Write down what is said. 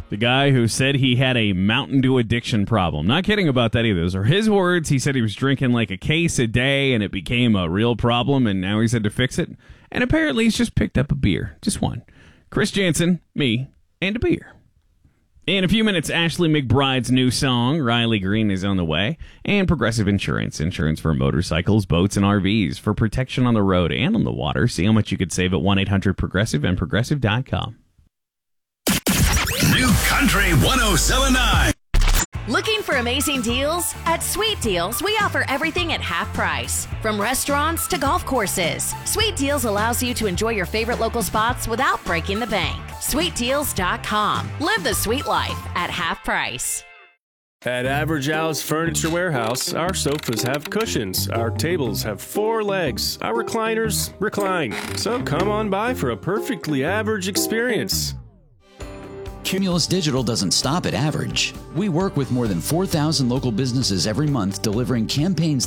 The guy who said he had a Mountain Dew addiction problem. Not kidding about that either. Those are his words. He said he was drinking like a case a day and it became a real problem, and now he's had to fix it. And apparently he's just picked up a beer. Just one. Chris Jansen, me, and a beer. In a few minutes, Ashley McBride's new song, Riley Green, is on the way. And Progressive Insurance. Insurance for motorcycles, boats, and RVs. For protection on the road and on the water. See how much you could save at 1-800-PROGRESSIVE and Progressive.com. New Country 107.9. Looking for amazing deals? At Sweet Deals, we offer everything at half price. From restaurants to golf courses, Sweet Deals allows you to enjoy your favorite local spots without breaking the bank. SweetDeals.com. Live the sweet life at half price. At Average Al's Furniture Warehouse, our sofas have cushions, our tables have 4 legs, our recliners recline. So come on by for a perfectly average experience. Cumulus Digital doesn't stop at average. We work with more than 4,000 local businesses every month delivering campaigns